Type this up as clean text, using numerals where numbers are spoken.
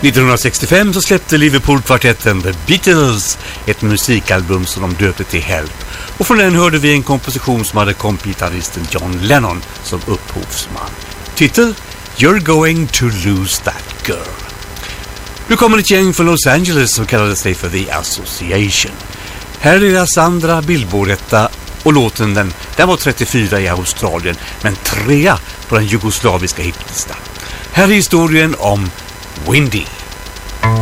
1965 så släppte Liverpool-kvartetten The Beatles ett musikalbum som de döpte till Help. Och från den hörde vi en komposition som hade kompitaristen John Lennon som upphovsman. Titel: You're going to lose that girl. Nu kommer ett gäng från Los Angeles som kallade sig för The Association. Här är deras andra Billboard-etta och låten den var 34 i Australien men 3 på den jugoslaviska hitlistan. Här är historien om Windy.